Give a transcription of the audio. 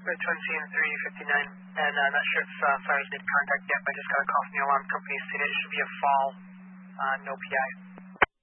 with Twin C and 359, and not sure if fires made contact yet, but I just got a call from the alarm company saying it should be a fall, no PI.